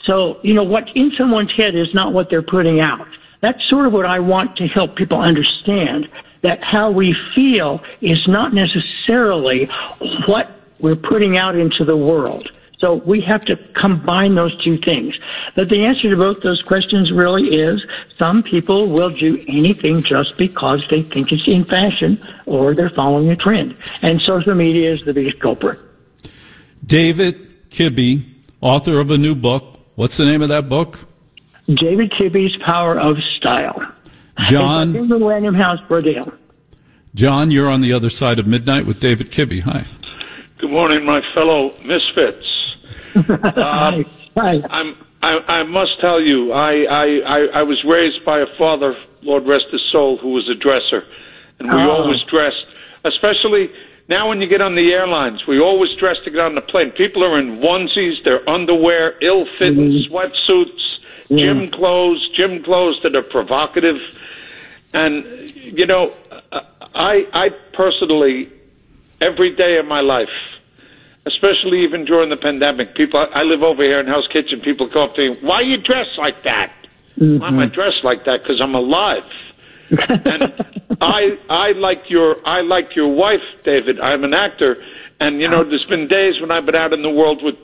So, what's in someone's head is not what they're putting out. That's sort of what I want to help people understand, that how we feel is not necessarily what we're putting out into the world. So we have to combine those two things. But the answer to both those questions really is some people will do anything just because they think it's in fashion or they're following a trend. And social media is the biggest culprit. David Kibbe, author of a new book. What's the name of that book? David Kibbe's Power of Style. John. It's in the Random House, Brodale. John, you're on the other side of midnight with David Kibbe. Hi. Good morning, my fellow misfits. Hi. I must tell you, I was raised by a father, Lord rest his soul, who was a dresser, and we always dressed, especially now when you get on the airlines, we always dress to get on the plane. People are in onesies, their underwear, ill-fitting sweatsuits, gym clothes that are provocative, and I personally, every day of my life, especially even during the pandemic, I live over here in Hell's Kitchen, people come up to me, why are you dressed like that? Why am I dressed like that? Because I'm alive. And I like your wife, David. I'm an actor, and there's been days when I've been out in the world with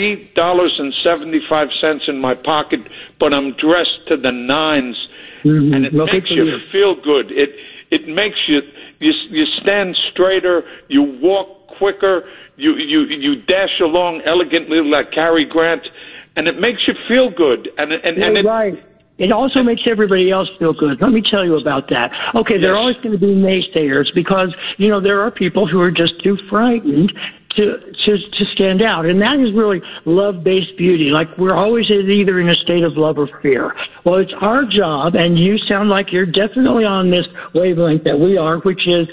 $3.75 in my pocket, but I'm dressed to the nines, and it makes you feel good. It makes you stand straighter, you walk quicker, you dash along elegantly like Cary Grant, and it makes you feel good. Right. It also makes everybody else feel good. Let me tell you about that. Okay, there are always going to be naysayers because, there are people who are just too frightened to stand out. And that is really love-based beauty. Like we're always either in a state of love or fear. Well, it's our job, and you sound like you're definitely on this wavelength that we are, which is,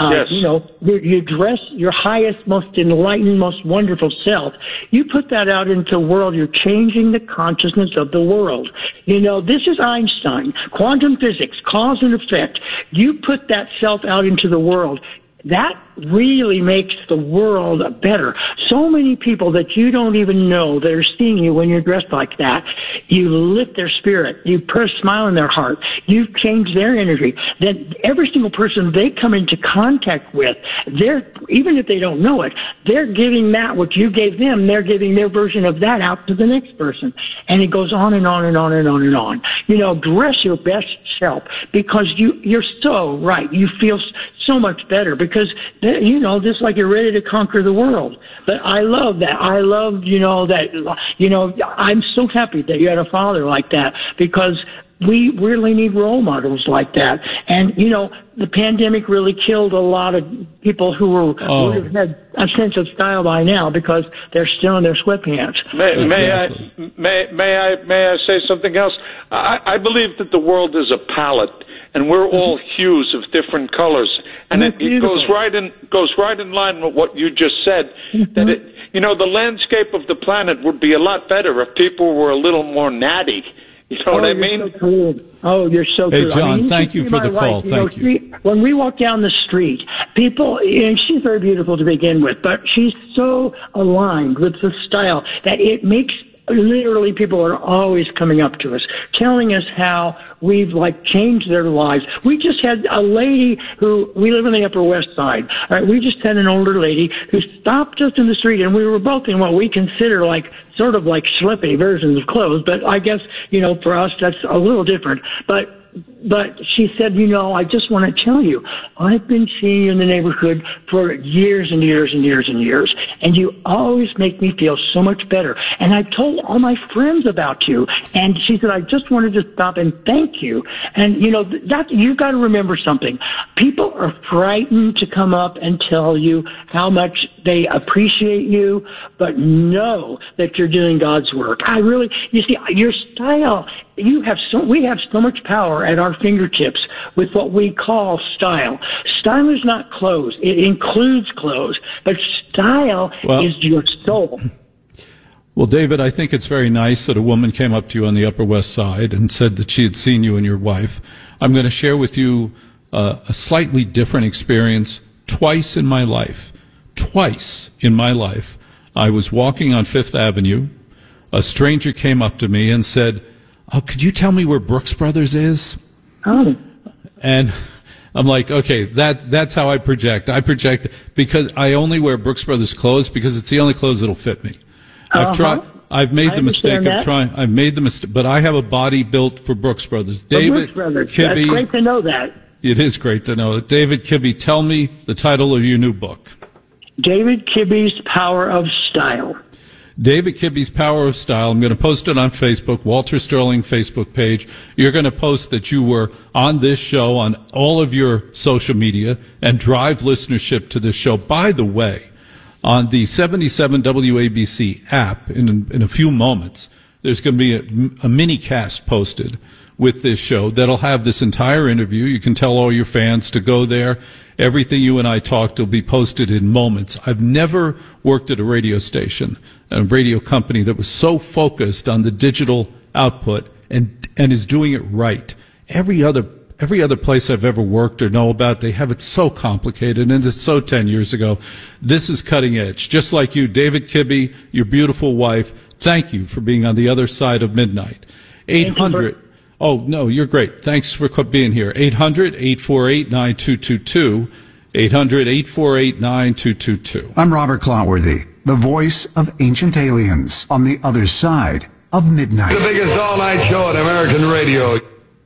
you dress your highest, most enlightened, most wonderful self. You put that out into the world, you're changing the consciousness of the world. This is Einstein, quantum physics, cause and effect. You put that self out into the world. That really makes the world better. So many people that you don't even know that are seeing you when you're dressed like that, you lift their spirit. You put a smile in their heart. You change their energy. Then every single person they come into contact with, even if they don't know it, they're giving that what you gave them. They're giving their version of that out to the next person. And it goes on and on and on and on and on. Dress your best self because you're so right. You feel so much better because just like you're ready to conquer the world. But I love that. I love, I'm so happy that you had a father like that because we really need role models like that. And, the pandemic really killed a lot of people who would have had a sense of style by now because they're still in their sweatpants. May I say something else? I believe that the world is a palette, and we're all hues of different colors, and it goes right in line with what you just said. That the landscape of the planet would be a lot better if people were a little more natty. You know what I mean? So cool. Oh, you're so cool. Hey, John, you thank you for the call. Thank you. When we walk down the street, people, she's very beautiful to begin with, but she's so aligned with the style that it makes literally people are always coming up to us, telling us how we've changed their lives. We just had a lady we live on the Upper West Side. All right, we just had an older lady who stopped us in the street, and we were both in what we consider sort of schlippy versions of clothes. But I guess for us that's a little different. But she said, I just want to tell you, I've been seeing you in the neighborhood for years and years and years and years, and you always make me feel so much better. And I've told all my friends about you. And she said, I just wanted to stop and thank you. And, that you've got to remember something. People are frightened to come up and tell you how much they appreciate you, but know that you're doing God's work. You see, your style, we have so much power at our fingertips with what we call style. Style is not clothes. It includes clothes, but style is your soul. Well, David, I think it's very nice that a woman came up to you on the Upper West Side and said that she had seen you and your wife. I'm going to share with you a slightly different experience. Twice in my life, I was walking on Fifth Avenue. a stranger came up to me and said, "Oh, could you tell me where Brooks Brothers is?" Oh. And I'm like, okay, that's how I project. I project because I only wear Brooks Brothers clothes because it's the only clothes that'll fit me. I've made the mistake of trying. I've made the mistake, but I have a body built for Brooks Brothers. David Kibbe. That's great to know that. It is great to know. David Kibbe, tell me the title of your new book. David Kibbe's Power of Style. David Kibbe's Power of Style. I'm going to post it on Facebook, Walter Sterling Facebook page. You're going to post that you were on this show on all of your social media and drive listenership to this show. By the way, on the 77 WABC app, in a few moments, there's going to be a mini cast posted with this show that'll have this entire interview. You can tell all your fans to go there. Everything you and I talked will be posted in moments. I've never worked at a radio station, a radio company that was so focused on the digital output and is doing it right. Every other place I've ever worked or know about, they have it so complicated, and it's so 10 years ago. This is cutting edge. Just like you, David Kibbe, your beautiful wife, thank you for being on the other side of midnight. 800. Oh, no, you're great. Thanks for being here. 800-848-9222. 800-848-9222. I'm Robert Clotworthy, the voice of ancient aliens on the other side of midnight. The biggest all-night show on American radio.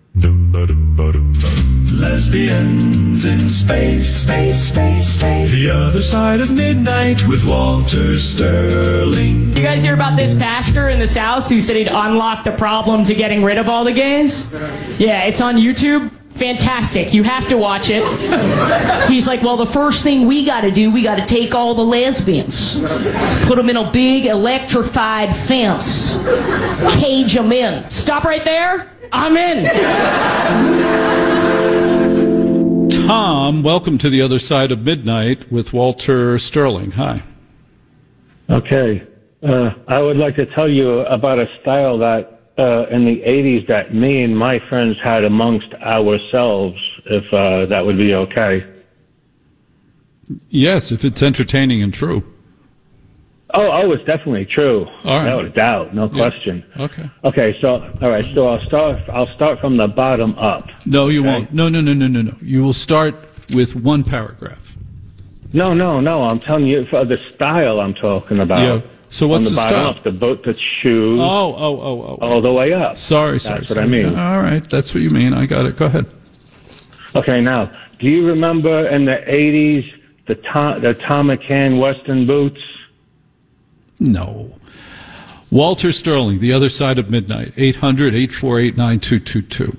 Lesbians in space. The other side of midnight with Walter Sterling. You guys hear about this pastor in the South who said he'd unlock the problem to getting rid of all the gays? Yeah, it's on YouTube. Fantastic. You have to watch it. He's like, well, the first thing we got to do, we got to take all the lesbians, put them in a big electrified fence, cage them in. Stop right there. I'm in. Tom, welcome to the other side of midnight with Walter Sterling. Hi. Okay. I would like to tell you about a style that in the 80s that me and my friends had amongst ourselves, if that would be okay. Yes, if it's entertaining and true. Oh, it's definitely true. All right. Without a doubt, no question. Okay. Okay, so all right, so I'll start from the bottom up. No, you won't. No. You will start with one paragraph. No. I'm telling you for the style I'm talking about. Yeah. So what's the style? Up, the boat, the shoes. Oh. All the way up. Sorry. That's what I mean. All right, that's what you mean. I got it. Go ahead. Okay, now, do you remember in the 80s the Tom McCann Western boots? No. Walter Sterling, the other side of midnight, 800-848-9222.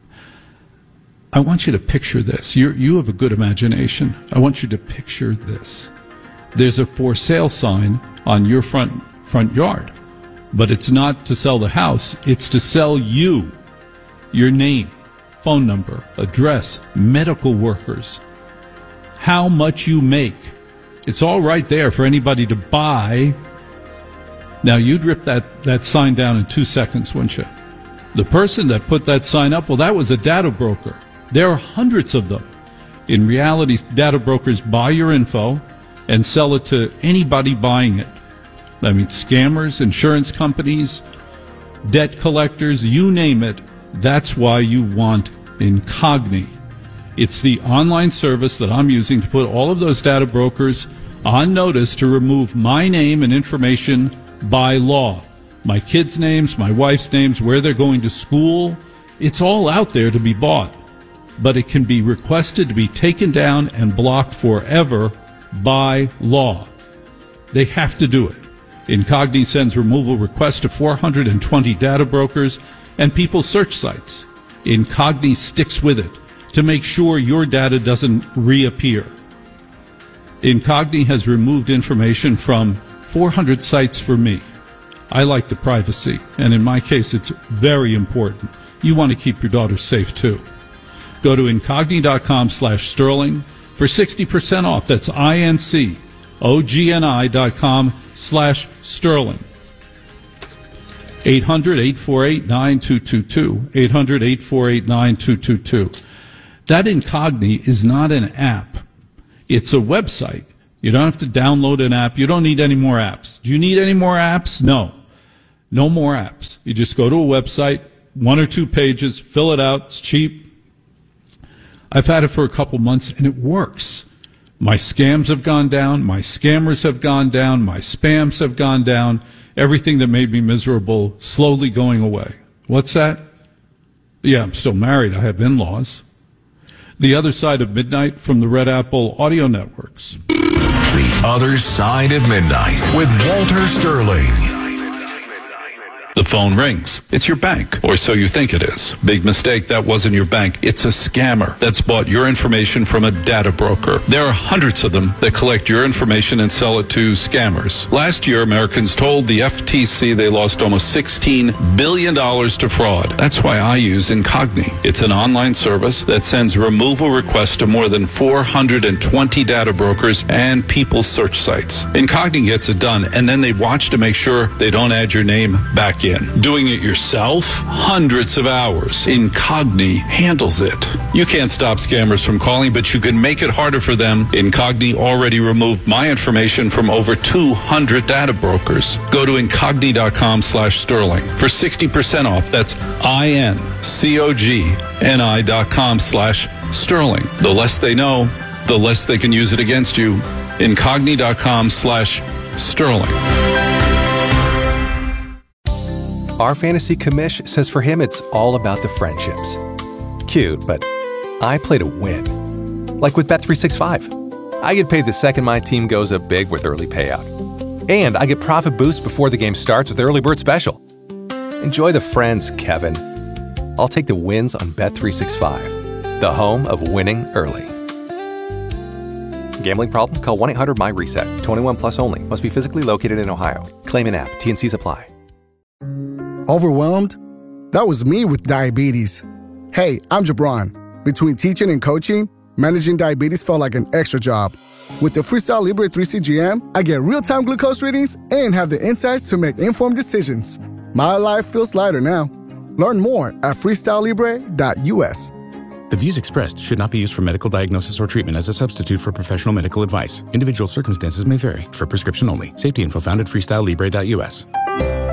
I want you to picture this. You have a good imagination. I want you to picture this. There's a for sale sign on your front yard, but it's not to sell the house. It's to sell you, your name, phone number, address, medical workers, how much you make. It's all right there for anybody to buy. Now, you'd rip that sign down in 2 seconds, wouldn't you? The person that put that sign up, well, that was a data broker. There are hundreds of them. In reality, data brokers buy your info and sell it to anybody buying it. I mean, scammers, insurance companies, debt collectors, you name it. That's why you want Incogni. It's the online service that I'm using to put all of those data brokers on notice to remove my name and information by law. My kids' names, my wife's names, where they're going to school. It's all out there to be bought. But it can be requested to be taken down and blocked forever by law. They have to do it. Incogni sends removal requests to 420 data brokers and people's search sites. Incogni sticks with it to make sure your data doesn't reappear. Incogni has removed information from 400 sites for me. I like the privacy, and in my case, it's very important. You want to keep your daughter safe, too. Go to incogni.com/Sterling for 60% off. That's INCOGNI.com/Sterling. 800-848-9222. 800-848-9222. That Incogni is not an app. It's a website. You don't have to download an app. You don't need any more apps. Do you need any more apps? No. No more apps. You just go to a website, 1 or 2 pages, fill it out. It's cheap. I've had it for a couple months, and it works. My scams have gone down. My scammers have gone down. My spams have gone down. Everything that made me miserable slowly going away. What's that? Yeah, I'm still married. I have in-laws. The Other Side of Midnight from the Red Apple Audio Networks. The Other Side of Midnight with Walter Sterling. The phone rings. It's your bank, or so you think it is. Big mistake, that wasn't your bank. It's a scammer that's bought your information from a data broker. There are hundreds of them that collect your information and sell it to scammers. Last year, Americans told the FTC they lost almost $16 billion to fraud. That's why I use Incogni. It's an online service that sends removal requests to more than 420 data brokers and people's search sites. Incogni gets it done, and then they watch to make sure they don't add your name back in. Doing it yourself? Hundreds of hours. Incogni handles it. You can't stop scammers from calling, but you can make it harder for them. Incogni already removed my information from over 200 data brokers. Go to Incogni.com/Sterling for 60% off. That's INCOGNI.com/Sterling. The less they know, the less they can use it against you. Incogni.com/Sterling. Our fantasy commish says for him it's all about the friendships. Cute, but I play to win. Like with Bet365. I get paid the second my team goes up big with early payout. And I get profit boost before the game starts with Early Bird Special. Enjoy the friends, Kevin. I'll take the wins on Bet365, the home of winning early. Gambling problem? Call 1-800-MY-RESET. 21 plus only. Must be physically located in Ohio. Claim in app. T&Cs apply. Overwhelmed? That was me with diabetes. Hey, I'm Jabron. Between teaching and coaching, managing diabetes felt like an extra job. With the Freestyle Libre 3 CGM, I get real-time glucose readings and have the insights to make informed decisions. My life feels lighter now. Learn more at freestylelibre.us. The views expressed should not be used for medical diagnosis or treatment as a substitute for professional medical advice. Individual circumstances may vary. For prescription only. Safety info found at freestylelibre.us.